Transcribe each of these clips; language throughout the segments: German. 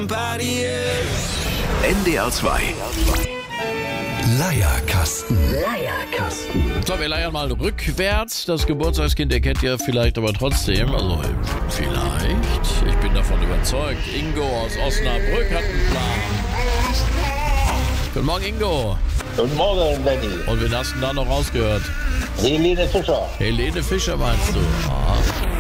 somebody else. NDR 2. Leierkasten. So, wir leiern mal rückwärts. Das Geburtstagskind, der kennt ihr vielleicht aber trotzdem. Also, vielleicht. Ich bin davon überzeugt. Ingo aus Osnabrück hat einen Plan. Guten Morgen, Ingo. Guten Morgen, Benny. Und wen hast du da noch rausgehört? Helene Fischer. Helene Fischer meinst du? Ah.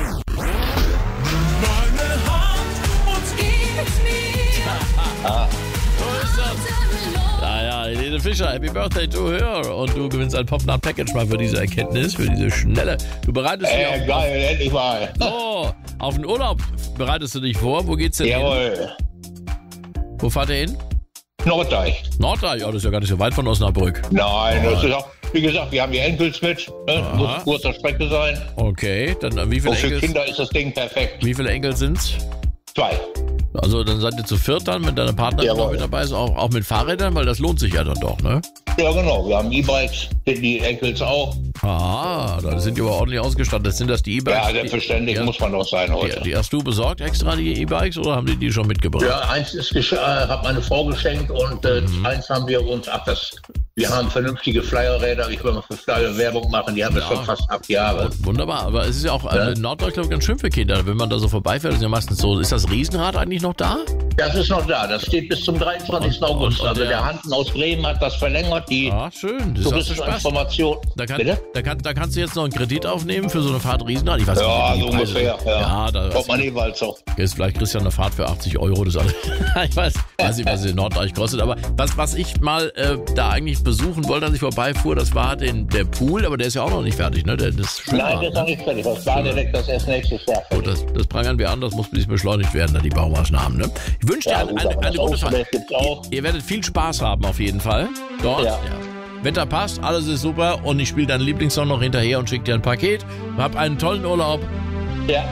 So ist das. Ja, Helene Fischer, Happy Birthday to her. Und du gewinnst ein Popnut Package mal für diese Erkenntnis, für diese schnelle. Du bereitest dich auf, Geil, endlich mal. auf den Urlaub bereitest du dich vor. Wo geht's denn hin? Jawohl. Wo fahrt ihr hin? Norddeich. Norddeich, ja, das ist ja gar nicht so weit von Osnabrück. Nein, das ist auch, wie gesagt, wir haben die Enkels mit. Ne? Muss kurzer Strecke sein. Okay, dann wie viele Und für Enkel? Kinder ist das Ding perfekt. Wie viele Enkel sind's? 2. Also dann seid ihr zu viert dann, mit deiner Partnerin noch Jawohl. mit dabei ist, auch mit Fahrrädern, weil das lohnt sich ja dann doch, ne? Ja, genau. Wir haben E-Bikes, die Enkels auch. Ah, da sind die aber ordentlich ausgestattet. Sind das die E-Bikes? Ja, selbstverständlich muss man doch sein heute. Die hast du besorgt extra, die E-Bikes, oder haben die schon mitgebracht? Ja, eins ist hat meine Frau geschenkt und eins haben wir uns wir haben vernünftige Flyerräder. Ich will mal für Flyer Werbung machen. Die haben wir schon fast 8 Jahre. Wunderbar, aber es ist ja auch in Norddeutschland ganz schön für Kinder. Wenn man da so vorbeifährt, ist ja meistens so. Ist das Riesenrad eigentlich noch da? Das ist noch da. Das steht bis zum 23. August. und Also der Hansen aus Bremen hat das verlängert. Die Ah, schön. Das ist touristische Spaß. Information. Da kannst du jetzt noch einen Kredit aufnehmen für so eine Fahrt Riesenrad. Ich weiß Ja, nicht, wie so die Preise ungefähr. sind. Ja. da Kommt man jeweils auch. Vielleicht kriegst du ja eine Fahrt für 80 Euro. Das alles. Ich weiß nicht, was es in Norddeich kostet. Aber was ich mal da eigentlich besuchen wollte, als ich vorbeifuhr, das war der Pool. Aber der ist ja auch noch nicht fertig, ne? Das Nein, das ist noch nicht fertig. Das Badedeck, das erst nächstes Jahr Gut, fertig. das prangern wir an, das muss ein bisschen beschleunigt werden, die Baumaßnahmen. Ne? Ich wünsche dir Ja, gut, aber eine das gute Fahrt. Außenwelt gibt's auch. Ihr werdet viel Spaß haben auf jeden Fall. Dort. Ja. Wetter passt, alles ist super und ich spiele deinen Lieblingssong noch hinterher und schicke dir ein Paket. Hab einen tollen Urlaub.